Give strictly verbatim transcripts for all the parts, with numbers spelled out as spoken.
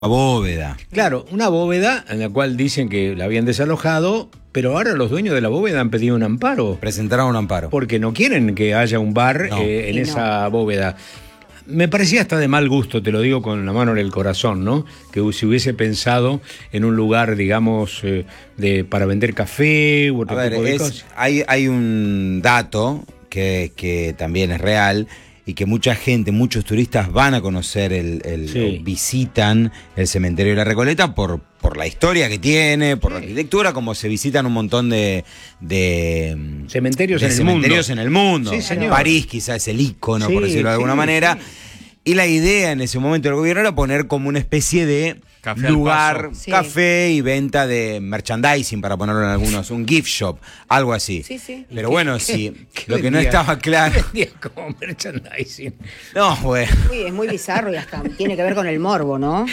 bóveda. Claro, una bóveda en la cual dicen que la habían desalojado, pero ahora los dueños de la bóveda han pedido un amparo. Presentaron un amparo. Porque no quieren que haya un bar no. eh, en y esa no. bóveda. Me parecía hasta de mal gusto, te lo digo con la mano en el corazón, ¿no? Que si hubiese pensado en un lugar, digamos, eh, de para vender café u otro A ver, tipo de es, cosas. hay, hay un dato que, que también es real y que mucha gente, muchos turistas van a conocer, el, el Sí. o visitan el cementerio de la Recoleta por, por la historia que tiene, por la arquitectura, como se visitan un montón de, de Cementerios de en el cementerios mundo. en el mundo. Sí, señor. París quizás es el ícono, Sí, por decirlo de alguna sí, manera. sí. Y la idea en ese momento del gobierno era poner como una especie de Café al lugar, paso. Sí. café y venta de merchandising, para ponerlo en algunos, un gift shop, algo así. Sí, sí. Pero bueno, sí, ¿Qué lo que no vendía? estaba claro. ¿Qué vendía como merchandising? No, bueno. Uy, es muy bizarro y hasta tiene que ver con el morbo, ¿no?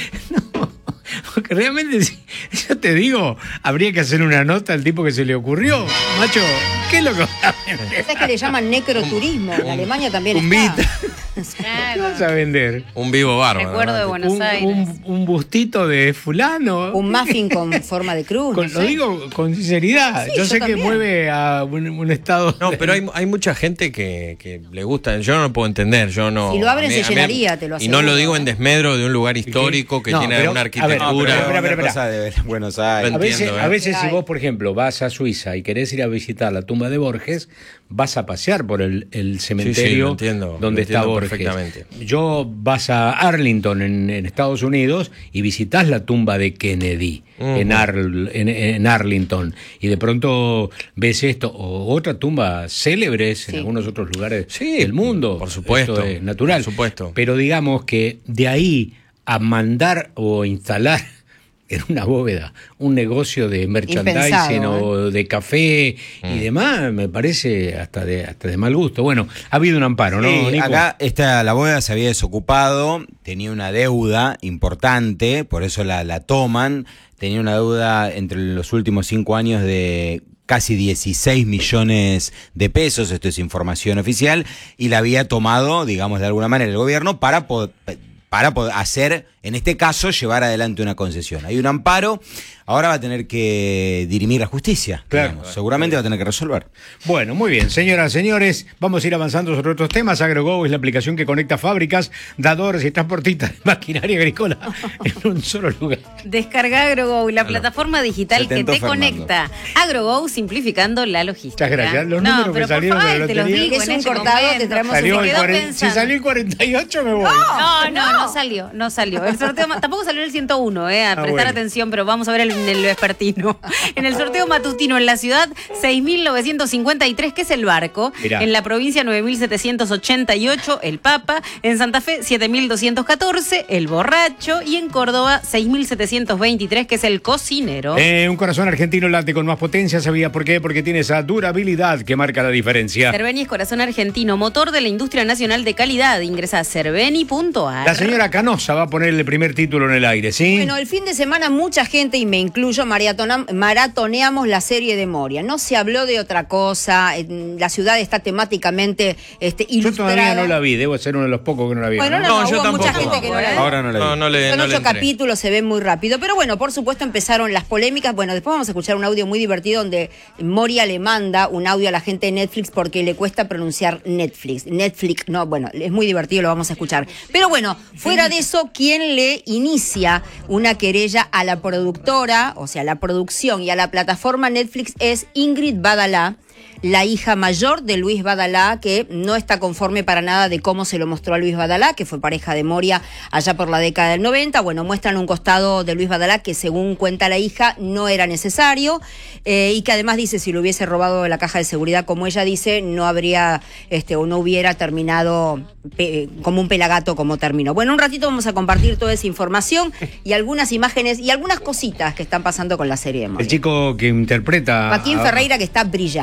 Porque realmente, si- yo te digo, habría que hacer una nota al tipo que se le ocurrió. Macho, ¿qué es lo que va a vender? ¿Sabes que le llaman necroturismo? En Alemania también Cumbita. está. ¿Qué vas a vender? Un vivo bárbaro. Recuerdo de ¿no? Buenos un, Aires. un- un bustito de fulano. Un muffin con forma de cruz. Con- no lo sé. digo con sinceridad. Sí, yo yo sé que también. mueve a un, un estado. No, de- pero hay, hay mucha gente que, que le gusta. Yo no lo puedo entender. Yo no. Si lo abren a se a llenaría, te lo Y no lo aseguro, digo en ¿eh? desmedro de un lugar histórico que No, tiene pero, una a ver, arquitectura. No, pero espera, es espera, una espera. cosa de Buenos Aires. A veces, entiendo, ¿eh? a veces si Ay. vos, por ejemplo, vas a Suiza y querés ir a visitar la tumba de Borges, vas a pasear por el, el cementerio lo entiendo, donde lo está entiendo Borges. perfectamente. Yo vas a Arlington en, en Estados Unidos y visitas la tumba de Kennedy Ujú. en, Arl- en, en Arlington y de pronto ves esto o otra tumba célebres Sí. en algunos otros lugares Sí, del mundo. por supuesto, Esto es natural. por supuesto. Pero digamos que de ahí a mandar o instalar en una bóveda un negocio de merchandising Impensado, o de café y demás, me parece hasta de hasta de mal gusto. Bueno, ha habido un amparo, ¿no, Sí, Nico? acá esta, la bóveda se había desocupado, tenía una deuda importante, por eso la, la toman. Tenía una deuda entre los últimos cinco años de casi dieciséis millones de pesos, esto es información oficial, y la había tomado, digamos, de alguna manera el gobierno para poder, para poder hacer, en este caso, llevar adelante una concesión. Hay un amparo, ahora va a tener que dirimir la justicia, Claro. digamos, seguramente va a tener que resolver. Bueno, muy bien, señoras, señores, vamos a ir avanzando sobre otros temas. AgroGo es la aplicación que conecta fábricas, dadores y transportistas de maquinaria agrícola en un solo lugar. Descarga AgroGo, la plataforma digital Se que tentó te Fernando. conecta. AgroGo simplificando la logística. Muchas gracias. Los no, números que pero por salieron favor, de la te los lotería. digo Es en un este cortado, momento. te traemos Se Salió el quedó cuaren- si pensando. salió el cuarenta y ocho me voy. No, no, no salió, no salió. El sorteo ma- tampoco salió el ciento uno, eh, a prestar bueno. atención, pero vamos a ver el, el vespertino. En el sorteo matutino en la ciudad, seis mil novecientos cincuenta y tres, que es el barco. Mirá. En la provincia, nueve mil setecientos ochenta y ocho, el Papa. En Santa Fe, siete mil doscientos catorce, el borracho. Y en Córdoba, seis mil setecientos veintitrés, que es el cocinero. Eh, un corazón argentino late con más potencia, ¿sabía por qué? Porque tiene esa durabilidad que marca la diferencia. Cerveni es corazón argentino, motor de la industria nacional de calidad. Ingresa a cerveni punto a r. La señora Canosa va a poner el primer título en el aire, ¿sí? Bueno, el fin de semana mucha gente, y me incluyo, maratona- maratoneamos la serie de Moria. No se habló de otra cosa, en- la ciudad está temáticamente este, Yo ilustrada. todavía no la vi, debo ser uno de los pocos que no la vi. Bueno, no, No, no, yo hubo mucha tampoco. gente que no la vio. Ahora no la vi. No, no le, Son no le ocho entré. capítulos, se ven muy rápido. Pero bueno, por supuesto empezaron las polémicas. Bueno, después vamos a escuchar un audio muy divertido donde Moria le manda un audio a la gente de Netflix porque le cuesta pronunciar Netflix. Netflix, no, bueno, es muy divertido, lo vamos a escuchar. Pero bueno, fuera de eso, ¿quién le inicia una querella a la productora, o sea, a la producción y a la plataforma Netflix es Ingrid Badalá, la hija mayor de Luis Badalá, que no está conforme para nada de cómo se lo mostró a Luis Badalá, que fue pareja de Moria allá por la década del noventa. Bueno, muestran un costado de Luis Badalá que, según cuenta la hija, no era necesario, eh, y que además dice, si lo hubiese robado de la caja de seguridad, como ella dice, no habría, este, o no hubiera terminado pe- como un pelagato como terminó. Bueno, un ratito vamos a compartir toda esa información y algunas imágenes y algunas cositas que están pasando con la serie de Moria. El chico que interpreta... Joaquín a- Ferreira, que está brillante.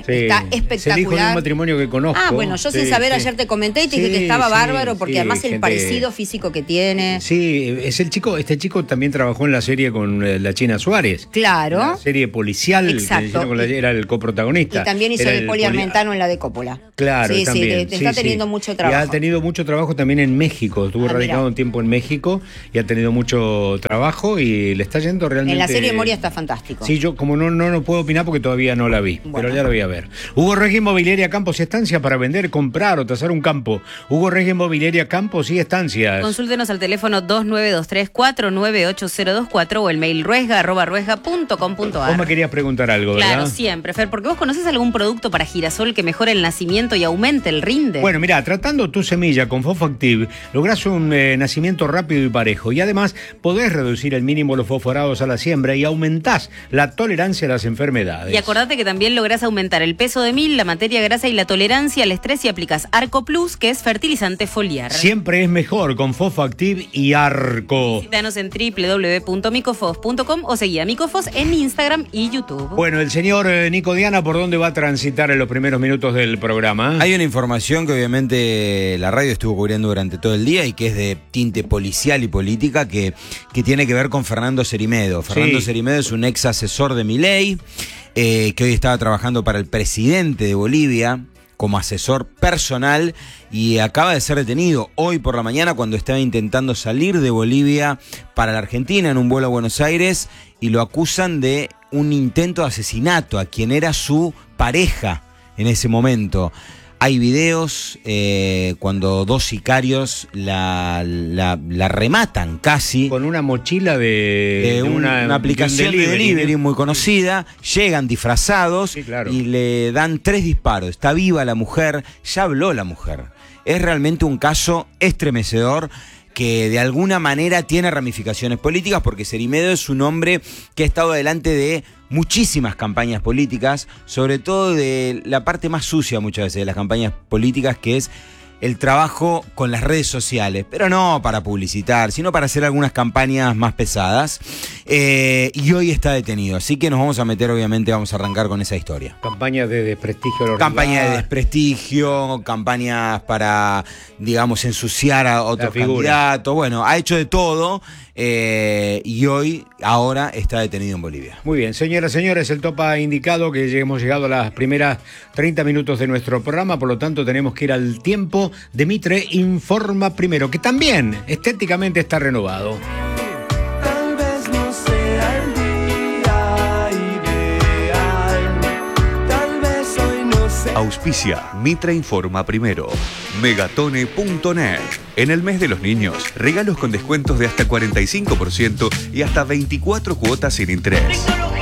Sí. Está Es el hijo de un espectacular. matrimonio que conozco. Ah, bueno, yo Sí, sin saber sí. ayer te comenté y te dije Sí, que estaba sí, bárbaro porque sí, además el gente- parecido físico que tiene. Sí, es el chico, este chico también trabajó en la serie con eh, la China Suárez. Claro. La serie policial, Exacto. que hicieron con la- era el coprotagonista. Y también hizo Era de el Poli poli- Armentano en la de Coppola. Claro, sí, también. sí, te, te sí, está sí. teniendo mucho Y trabajo. ha tenido mucho trabajo también en México. Estuvo Ah, radicado mirá. un tiempo en México y ha tenido mucho trabajo y le está yendo realmente. En la serie Moria está fantástico. Sí, yo como no, no, no puedo opinar porque todavía no la vi, Bueno. pero ya la voy a ver. Hugo Regi Inmobiliaria Campos y Estancias para vender, comprar o tasar un campo. Hugo Regi Inmobiliaria Campos y Estancias. Consúltenos al teléfono dos nueve dos tres cuatro nueve ocho cero dos cuatro o el mail ruesga arroba ruesga punto com punto Vos me ar. querías preguntar algo, ¿verdad? Claro, siempre, Fer, porque vos conoces algún producto para girasol que mejore el nacimiento y aumente el rinde. Bueno, mira, tratando tu semilla con Fosfoactiv, lográs un eh, nacimiento rápido y parejo. Y además podés reducir el mínimo de los fosforados a la siembra y aumentás la tolerancia a las enfermedades. Y acordate que también lográs aumentar el peso de mil, la materia grasa y la tolerancia al estrés si aplicas Arco Plus, que es fertilizante foliar. Siempre es mejor con Fosfoactiv y Arco. Visítanos en doble u doble u doble u punto micofos punto com o seguí a Micofos en Instagram y YouTube. Bueno, el señor eh, Nico Diana, ¿por dónde va a transitar en los primeros minutos del programa? Hay una información que obviamente la radio estuvo cubriendo durante todo el día y que es de tinte policial y política que, que tiene que ver con Fernando Cerimedo. Fernando Sí. Cerimedo es un ex asesor de Milei, eh, que hoy estaba trabajando para el presidente de Bolivia como asesor personal y acaba de ser detenido hoy por la mañana cuando estaba intentando salir de Bolivia para la Argentina en un vuelo a Buenos Aires y lo acusan de un intento de asesinato a quien era su pareja en ese momento. Hay videos eh, cuando dos sicarios la, la, la rematan casi. Con una mochila de, de de un- una, de un aplicación de delivery muy conocida, llegan disfrazados Sí, claro. y le dan tres disparos. Está viva la mujer, ya habló la mujer. Es realmente un caso estremecedor que de alguna manera tiene ramificaciones políticas porque Cerimedo es un hombre que ha estado delante de muchísimas campañas políticas, sobre todo de la parte más sucia muchas veces de las campañas políticas, que es el trabajo con las redes sociales, pero no para publicitar, sino para hacer algunas campañas más pesadas. Eh, y hoy está detenido, así que nos vamos a meter, obviamente, vamos a arrancar con esa historia. Campañas de desprestigio. a los Campaña de rivales. desprestigio, campañas para, digamos, ensuciar a otros figura. candidatos. Bueno, ha hecho de todo eh, y hoy, ahora, está detenido en Bolivia. Muy bien, señoras y señores, el top ha indicado que hemos llegado a las primeras treinta minutos de nuestro programa, por lo tanto tenemos que ir al tiempo de Mitre Informa Primero, que también estéticamente está renovado. Tal vez no sea el día ideal, tal vez hoy no sea. Auspicia Mitre Informa Primero. Megatone punto net. En el mes de los niños, regalos con descuentos de hasta cuarenta y cinco por ciento y hasta veinticuatro cuotas sin interés.